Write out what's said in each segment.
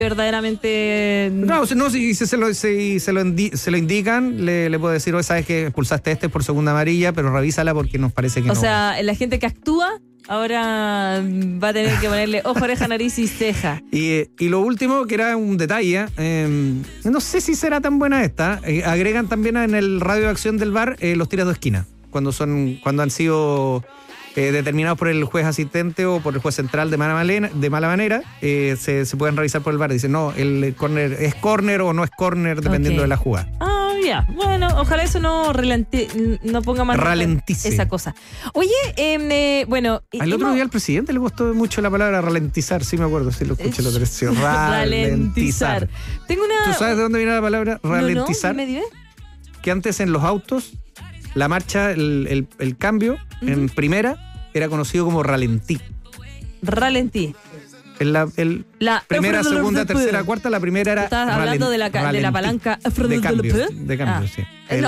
verdaderamente... No, si se lo indican, le puedo decir, sabes que expulsaste por segunda amarilla, pero revísala porque nos parece que no. O sea, la gente que actúa ahora va a tener que ponerle ojo, oreja, nariz y ceja. Y lo último, que era un detalle, no sé si será tan buena esta, agregan también en el radio de acción del VAR los tiros de esquina, cuando han sido... determinados por el juez asistente o por el juez central de mala manera, se pueden revisar por el VAR. Dicen, no, el córner es córner o no es córner, dependiendo de la jugada. Ah, ya. Bueno, ojalá eso no ponga más... Ralentice. Esa cosa. Oye, bueno... Al otro día al presidente le gustó mucho la palabra ralentizar, sí me acuerdo, sí lo escuché la otra vez. Ralentizar. Tengo una... ¿Tú sabes de dónde viene la palabra ralentizar? No, dime. Que antes en los autos... La marcha, el cambio en primera era conocido como ralentí. Ralentí. La primera, segunda, tercera, cuarta, la primera era... Estabas hablando de la palanca... De cambio, sí. El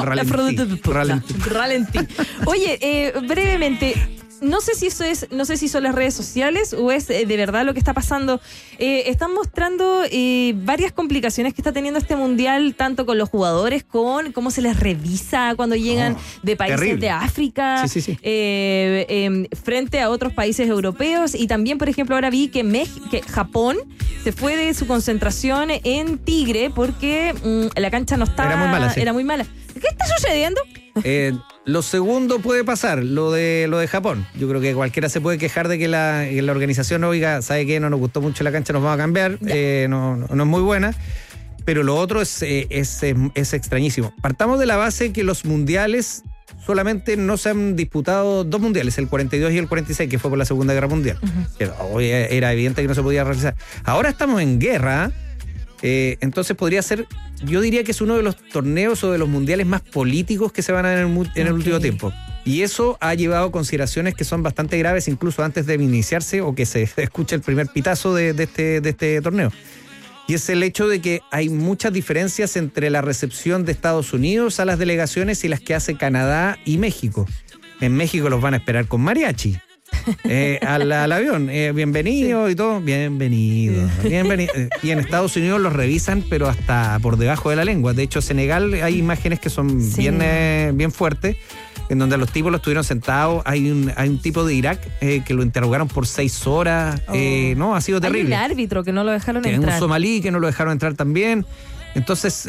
ralentí. Oye, brevemente... No sé si son las redes sociales o es de verdad lo que está pasando. Están mostrando varias complicaciones que está teniendo este mundial, tanto con los jugadores, con cómo se les revisa cuando llegan de países terrible. De África, sí. Frente a otros países europeos. Y también, por ejemplo, ahora vi que Japón se fue de su concentración en Tigre porque la cancha no estaba... Era muy mala. ¿Qué está sucediendo? Lo segundo puede pasar, lo de Japón. Yo creo que cualquiera se puede quejar de que la organización, oiga, ¿sabe qué? No nos gustó mucho la cancha, nos vamos a cambiar, no es muy buena. Pero lo otro es extrañísimo. Partamos de la base que los mundiales solamente no se han disputado 2 mundiales, el 42 y el 46, que fue por la Segunda Guerra Mundial. Era evidente que no se podía realizar. Ahora estamos en guerra. Entonces podría ser, yo diría que es uno de los torneos o de los mundiales más políticos que se van a ver en el último tiempo. Y eso ha llevado a consideraciones que son bastante graves, incluso antes de iniciarse o que se escuche el primer pitazo de este torneo. Y es el hecho de que hay muchas diferencias entre la recepción de Estados Unidos a las delegaciones y las que hace Canadá y México. En México los van a esperar con mariachi. Al avión, bienvenido y todo, bienvenido. Y en Estados Unidos los revisan, pero hasta por debajo de la lengua. De hecho, Senegal hay imágenes que son bien fuertes, en donde los tipos los estuvieron sentados. Hay un tipo de Irak que lo interrogaron por 6 horas. No, ha sido terrible. Hay un árbitro que no lo dejaron entrar. Un somalí que no lo dejaron entrar también. Entonces,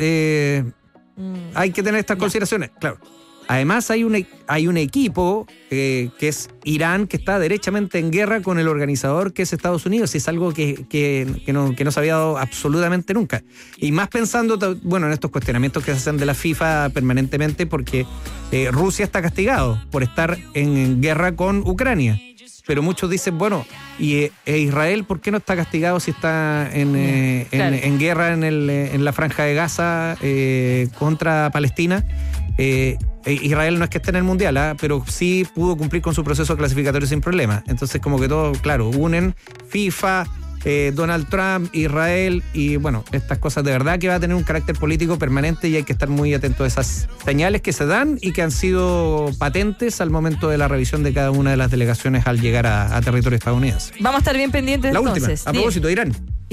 hay que tener estas consideraciones. Claro. Además hay un equipo que es Irán, que está derechamente en guerra con el organizador, que es Estados Unidos, y es algo que no se había dado absolutamente nunca. Y más pensando, en estos cuestionamientos que se hacen de la FIFA permanentemente, porque Rusia está castigado por estar en guerra con Ucrania. Pero muchos dicen, ¿y Israel por qué no está castigado si está en guerra en la Franja de Gaza contra Palestina? Israel no es que esté en el Mundial, pero sí pudo cumplir con su proceso clasificatorio sin problema. Entonces, como que todo, claro, unen FIFA, Donald Trump, Israel, y estas cosas de verdad que va a tener un carácter político permanente, y hay que estar muy atentos a esas señales que se dan y que han sido patentes al momento de la revisión de cada una de las delegaciones al llegar a territorio estadounidense. Vamos a estar bien pendientes la entonces. Última, a propósito, Irán.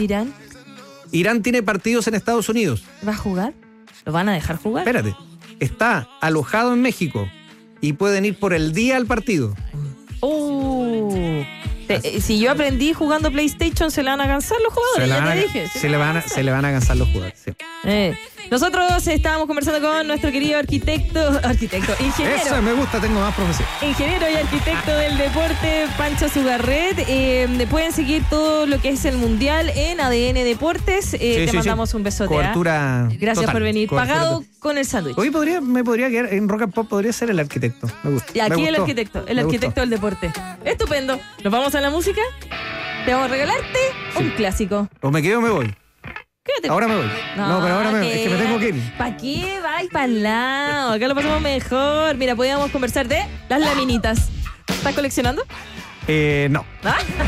Irán tiene partidos en Estados Unidos. ¿Va a jugar? ¿Lo van a dejar jugar? Espérate. Está alojado en México y pueden ir por el día al partido. Si yo aprendí jugando PlayStation, ¿se le van a cansar los jugadores? Se le van a cansar los jugadores, sí. Nosotros estábamos conversando con nuestro querido ingeniero. Eso me gusta, tengo más profesión. Ingeniero y arquitecto del deporte, Pancho Zugarret. Pueden seguir todo lo que es el Mundial en ADN Deportes. Te mandamos un besote. Cobertura Gracias total, por venir. Pagado con el sándwich. Hoy me podría quedar en Rock and Pop, podría ser el arquitecto. Me gusta. Y aquí el arquitecto del deporte. Estupendo. Nos vamos a la música. Te vamos a regalarte un clásico. O me quedo o me voy. Quédate. Ahora me voy. No, pero ahora es que me tengo que ir. ¿Para qué vais para el lado? Acá lo pasamos mejor. Mira, podíamos conversar de las laminitas. ¿Estás coleccionando? No.